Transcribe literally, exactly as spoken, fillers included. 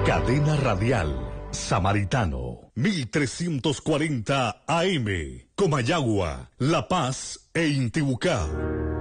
Cadena Radial Samaritano, mil trescientos cuarenta A M, Comayagua, La Paz e Intibucá.